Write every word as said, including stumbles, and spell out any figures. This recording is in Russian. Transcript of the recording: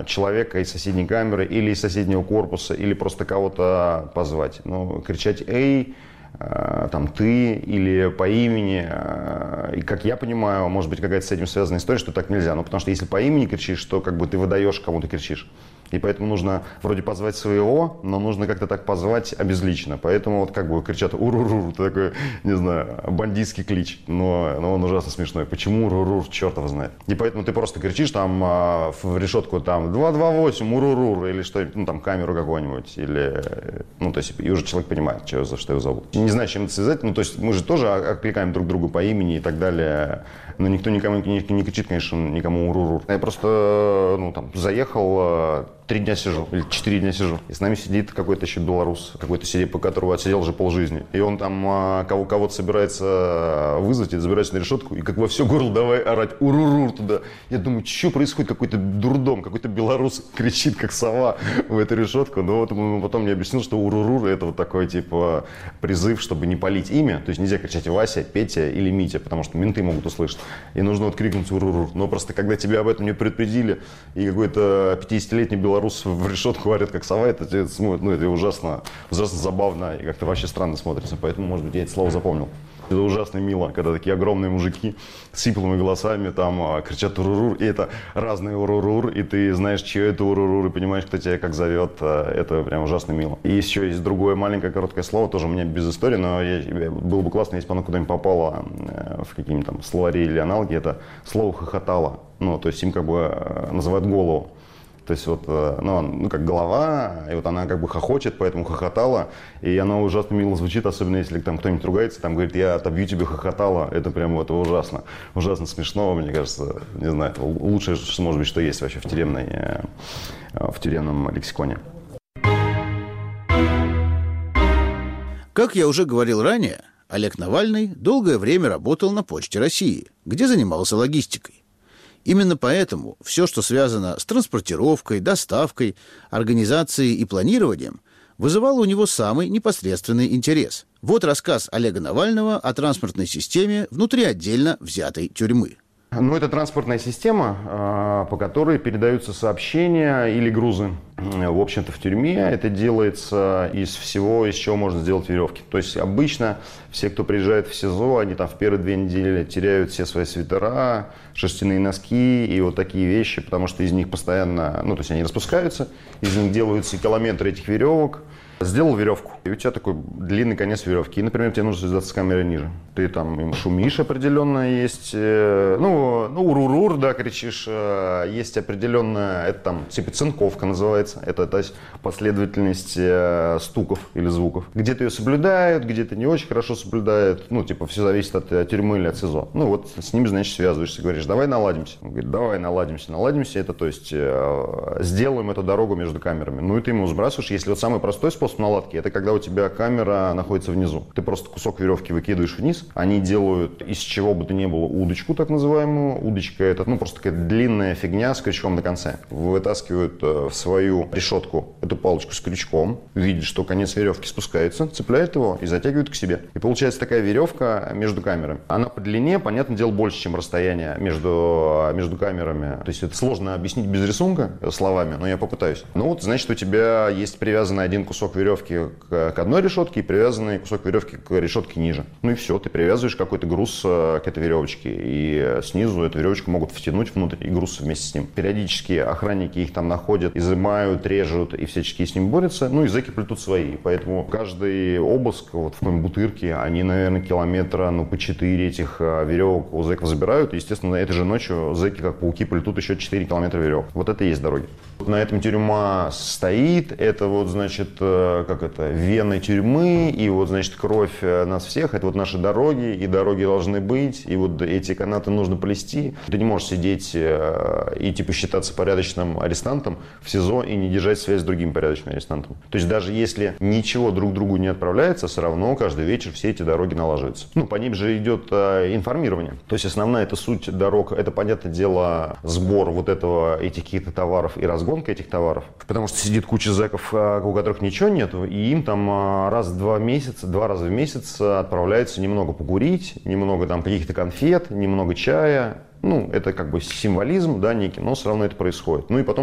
человека из соседней камеры или из соседнего корпуса, или просто кого-то позвать. Но кричать «эй», там «ты» или по имени, и, как я понимаю, может быть, какая-то с этим связанная история, что так нельзя. Ну, потому что если по имени кричишь, то как бы ты выдаешь, кому ты кричишь. И поэтому нужно вроде позвать своего, но нужно как-то так позвать обезлично. Поэтому вот как бы кричат «ур-ур-ур», такой, не знаю, бандитский клич, но, но он ужасно смешной. Почему «ур-ур-ур», черт его знает. И поэтому ты просто кричишь там в решетку там два два восемь, «ур-ур-ур», или что-нибудь, ну там камеру какую-нибудь, или, ну то есть и уже человек понимает, что, за что его зовут. Не знаю, с чем это связать, ну то есть мы же тоже окликаем друг друга по имени и так далее. Но никто никому не, не кричит, конечно, никому «ур-ур-ур». Я просто, ну, там, заехал, три дня сижу, или четыре дня сижу. И с нами сидит какой-то еще белорус, какой-то сидит, по которого отсидел уже полжизни. И он там кого- кого-то собирается вызвать, и забирается на решетку, и как во все горло давай орать «ур-ур-ур» туда. Я думаю, что происходит? Какой-то дурдом, какой-то белорус кричит, как сова, в эту решетку. Но вот он потом мне объяснил, что «ур-ур-ур» — это вот такой, типа, призыв, чтобы не палить имя. То есть нельзя кричать «Вася», «Петя» или «Митя», потому что менты могут услышать. И нужно вот крикнуть «ур-ур-ур». Но просто когда тебя об этом не предупредили, и какой-то пятидесятилетний белорус в решетку орет, как сова, это, это, ну, это ужасно, ужасно забавно и как-то вообще странно смотрится. Поэтому, может быть, я это слово запомнил. Это ужасно мило, когда такие огромные мужики с сиплыми голосами там кричат «ур-ур-ур», и это разные «ур-ур-ур», и ты знаешь, чье это «ур-ур-ур», и понимаешь, кто тебя как зовет. Это прям ужасно мило. И еще есть другое маленькое короткое слово, тоже у меня без истории, но я, было бы классно, если бы оно куда-нибудь попало в какие-нибудь там словари или аналоги. Это слово «хохотало». Ну, то есть им как бы называют голову. То есть вот, ну, ну, как голова, и вот она как бы хохочет, поэтому хохотала, и она ужасно мило звучит, особенно если там кто-нибудь ругается, там говорит «я отобью тебе хохотала», это прям вот ужасно, ужасно смешно, мне кажется, не знаю, это лучшее, что может быть, что есть вообще в тюремной, в тюремном лексиконе. Как я уже говорил ранее, Олег Навальный долгое время работал на Почте России, где занимался логистикой. Именно поэтому все, что связано с транспортировкой, доставкой, организацией и планированием, вызывало у него самый непосредственный интерес. Вот рассказ Олега Навального о транспортной системе внутри отдельно взятой тюрьмы. Ну, это транспортная система, по которой передаются сообщения или грузы. В общем-то, в тюрьме это делается из всего, из чего можно сделать веревки. То есть обычно все, кто приезжает в СИЗО, они там в первые две недели теряют все свои свитера, шерстяные носки и вот такие вещи, потому что из них постоянно, ну, то есть они распускаются, из них делаются километры этих веревок. Сделал веревку, и у тебя такой длинный конец веревки. И, например, тебе нужно связаться с камерой ниже. Ты там им шумишь определенно, есть, э, ну, ну, ур-ур-ур, да, кричишь. Э, есть определенная, это там, типа цинковка называется. Это, то есть, последовательность э, стуков или звуков. Где-то ее соблюдают, где-то не очень хорошо соблюдают. Ну, типа, все зависит от э, тюрьмы или от СИЗО. Ну, вот с ними, значит, связываешься, говоришь, давай наладимся. Он говорит, давай наладимся, наладимся. Это, то есть, э, сделаем эту дорогу между камерами. Ну, и ты ему сбрасываешь, если вот самый простой способ наладки — это когда у тебя камера находится внизу. Ты просто кусок веревки выкидываешь вниз. Они делают из чего бы то ни было удочку, так называемую. Удочка — это, ну, просто такая длинная фигня с крючком на конце. Вытаскивают в свою решетку эту палочку с крючком, видят, что конец веревки спускается, цепляют его и затягивают к себе. И получается такая веревка между камерами. Она по длине, понятное дело, больше, чем расстояние между, между камерами. То есть это сложно объяснить без рисунка словами, но я попытаюсь. Ну вот, значит, у тебя есть привязанный один кусок веревки к одной решетке и привязанный кусок веревки к решетке ниже. Ну и все, ты привязываешь какой-то груз к этой веревочке, и снизу эту веревочку могут втянуть внутрь и груз вместе с ним. Периодически охранники их там находят, изымают, режут и всячески с ним борются. Ну и зэки плетут свои. Поэтому каждый обыск вот в какой-нибудь Бутырке, они, наверное, километра, ну, по четыре этих веревок у зэков забирают. И, естественно, этой же ночью зэки, как пауки, плетут еще четыре километра веревок. Вот это и есть дороги. На этом тюрьма стоит. Это вот, значит, как это, вены тюрьмы, и вот, значит, кровь нас всех, это вот наши дороги, и дороги должны быть, и вот эти канаты нужно плести. Ты не можешь сидеть и типа считаться порядочным арестантом в СИЗО и не держать связь с другим порядочным арестантом. То есть даже если ничего друг другу не отправляется, все равно каждый вечер все эти дороги налаживаются. Ну, по ним же идет информирование. То есть основная эта суть дорог, это, понятное дело, сбор вот этого, этих каких-то товаров и разгонка этих товаров. Потому что сидит куча зэков, у которых ничего нету, и им там раз в два месяца, два раза в месяц отправляется немного покурить, немного там каких-то конфет, немного чая. Ну, это как бы символизм, да, некий, но все равно это происходит. Ну и потом